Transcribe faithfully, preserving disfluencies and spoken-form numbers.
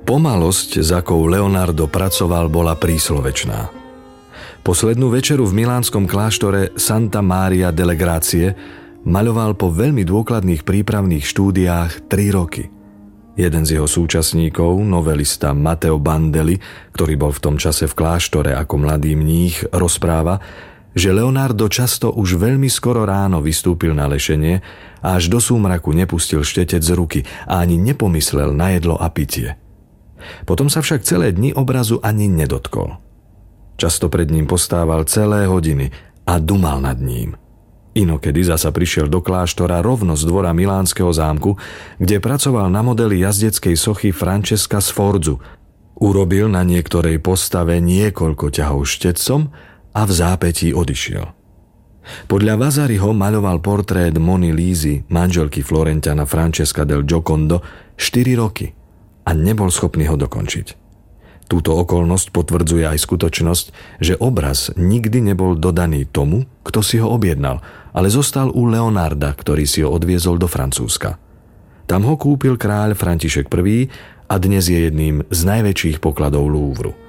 Pomalosť, za akou Leonardo pracoval, bola príslovečná. Poslednú večeru v milánskom kláštore Santa Maria delle Grazie maľoval po veľmi dôkladných prípravných štúdiách tri roky. Jeden z jeho súčasníkov, novelista Matteo Bandelli, ktorý bol v tom čase v kláštore ako mladý mních, rozpráva, že Leonardo často už veľmi skoro ráno vystúpil na lešenie a až do súmraku nepustil štetec z ruky a ani nepomyslel na jedlo a pitie. Potom sa však celé dni obrazu ani nedotkol. Často pred ním postával celé hodiny a dumal nad ním. Inokedy zasa prišiel do kláštora rovno z dvora milánskeho zámku, kde pracoval na modeli jazdeckej sochy Francesca Sforzu. Urobil na niektorej postave niekoľko ťahov štetcom a v zápätí odišiel. Podľa Vasariho maľoval portrét Mony Lízy, manželky Florentiana Francesca del Giocondo, štyri roky a nebol schopný ho dokončiť. Túto okolnosť potvrdzuje aj skutočnosť, že obraz nikdy nebol dodaný tomu, kto si ho objednal, ale zostal u Leonarda, ktorý si ho odviezol do Francúzska. Tam ho kúpil kráľ František I. a dnes je jedným z najväčších pokladov Louvru.